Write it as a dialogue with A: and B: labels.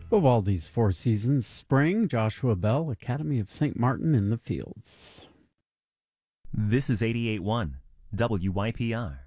A: Vivaldi's Four Seasons Spring, Joshua Bell, Academy of St. Martin in the Fields.
B: This is 88.1 WYPR.